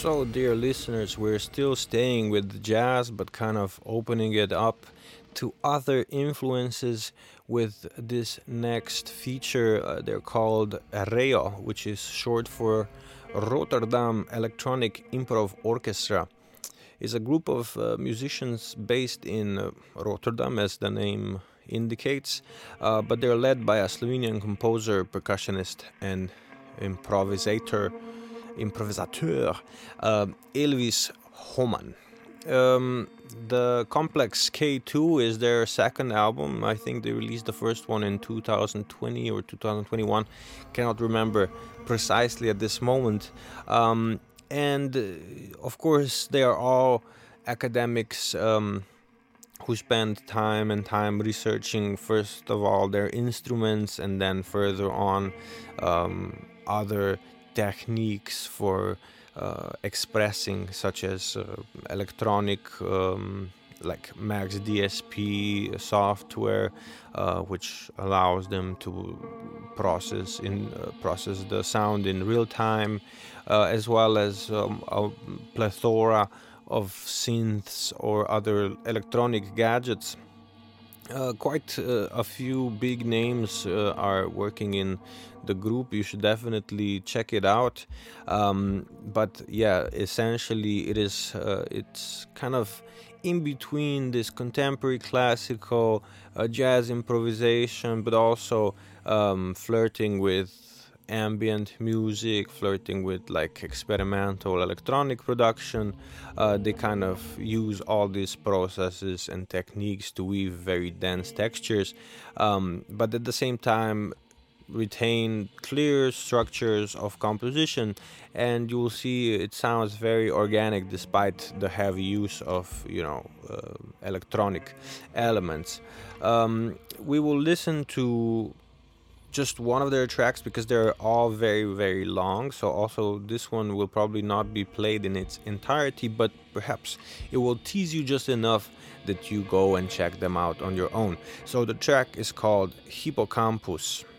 So, dear listeners, we're still staying with jazz, but kind of opening it up to other influences with this next feature. They're called REO, which is short for Rotterdam Electronic Improv Orchestra. It's a group of musicians based in Rotterdam, as the name indicates, but they're led by a Slovenian composer, percussionist, and improvisator Elvis Homan. The Complex K2 is their second album. I think they released the first one in 2020 or 2021. Cannot remember precisely at this moment. Of course, they are all academics who spend time and time researching, first of all, their instruments, and then further on other techniques for expressing, such as electronic like Max DSP software, which allows them to process the sound in real time, as well as a plethora of synths or other electronic gadgets. Quite a few big names are working in the group. You should definitely check it out. But yeah, essentially it's kind of in between this contemporary classical jazz improvisation, but also flirting with ambient music, flirting with like experimental electronic production. They kind of use all these processes and techniques to weave very dense textures, but at the same time retain clear structures of composition, and you will see it sounds very organic despite the heavy use of electronic elements. We will listen to just one of their tracks because they're all very, very long, so also this one will probably not be played in its entirety, but perhaps it will tease you just enough that you go and check them out on your own. So the track is called Hippocampus.